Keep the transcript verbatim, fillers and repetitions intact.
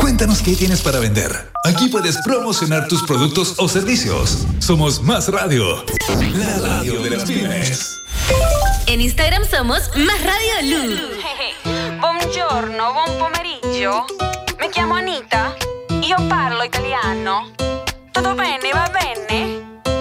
Cuéntanos qué tienes para vender. Aquí puedes promocionar tus productos o servicios. Somos Más Radio, la radio de las pymes. En Instagram somos Más Radio Lu. Buongiorno, buon pomeriggio. Mi chiamo Anita. Io parlo italiano. Tutto bene, va bene?